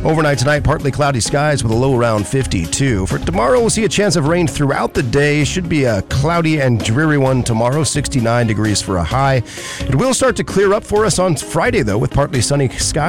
Overnight tonight, partly cloudy skies with a low around 52. For tomorrow, we'll see a chance of rain throughout the day. Should be a cloudy and dreary one tomorrow, 69 degrees for a high. It will start to clear up for us on Friday, though, with partly sunny skies.